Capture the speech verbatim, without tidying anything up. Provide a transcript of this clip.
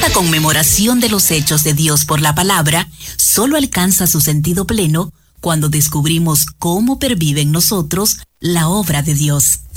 Esta conmemoración de los hechos de Dios por la palabra solo alcanza su sentido pleno cuando descubrimos cómo pervive en nosotros la obra de Dios.